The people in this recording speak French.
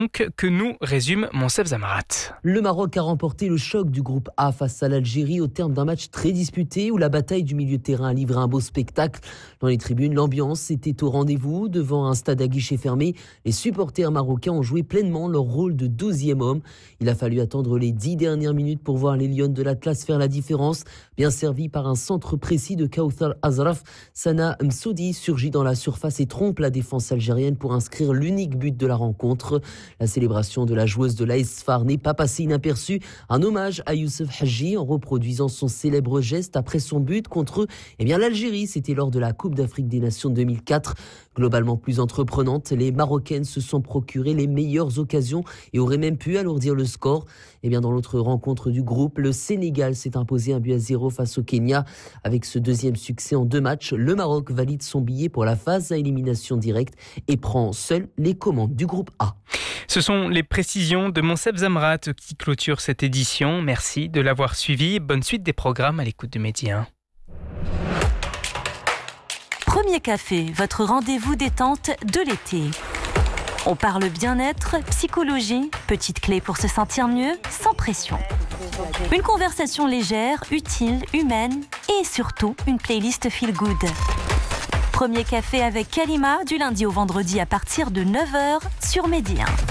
que nous résume Monsef Zamrat. Le Maroc a remporté le choc du groupe A face à l'Algérie au terme d'un match très disputé où la bataille du milieu de terrain a livré un beau spectacle. Dans les tribunes, l'ambiance était au rendez-vous. Devant un stade à guichet fermé, les supporters marocains ont joué pleinement leur rôle de 12e homme. Il a fallu attendre les 10 dernières minutes pour voir les Lions de l'Atlas faire la différence. Bien servi par un centre précis de Kauthar Azraf, Sana Msoudi surgit dans la surface et trompe la défense algérienne pour inscrire l'unique but de la rencontre. La célébration de la joueuse de l'AS Far n'est pas passée inaperçue. Un hommage à Youssef Hadji en reproduisant son célèbre geste après son but contre l'Algérie. C'était lors de la Coupe d'Afrique des Nations 2004. Globalement plus entreprenante, les Marocaines se sont procurées les meilleures occasions et auraient même pu alourdir le score. Dans l'autre rencontre du groupe, le Sénégal s'est imposé 1-0 face au Kenya. Avec ce deuxième succès en 2 matchs, le Maroc valide son billet pour la phase à élimination directe et prend seul les commandes du groupe A. Ce sont les précisions de Monsef Zamrat qui clôturent cette édition. Merci de l'avoir suivi. Bonne suite des programmes à l'écoute de Média. Premier Café, votre rendez-vous détente de l'été. On parle bien-être, psychologie, petites clés pour se sentir mieux, sans pression. Une conversation légère, utile, humaine et surtout une playlist feel good. Premier Café avec Kalima du lundi au vendredi à partir de 9h sur Média.